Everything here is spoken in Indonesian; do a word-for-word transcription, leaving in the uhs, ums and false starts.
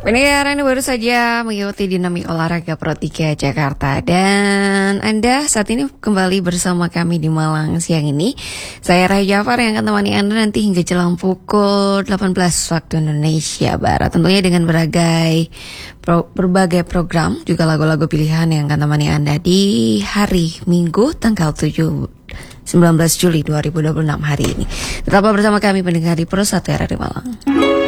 Pendengar Anda baru saja mengikuti Dinamik Olahraga Pro tiga Jakarta. Dan Anda saat ini kembali bersama kami di Malang siang ini. Saya Rai Jafar yang akan temani Anda nanti hingga jelang pukul delapan belas waktu Indonesia Barat. Tentunya dengan berbagai, pro, berbagai program, juga lagu-lagu pilihan yang akan temani Anda di hari Minggu tanggal tujuh sembilan belas Juli dua ribu dua puluh enam hari ini. Tetaplah bersama kami pendengar di Pro satu R R I Malang.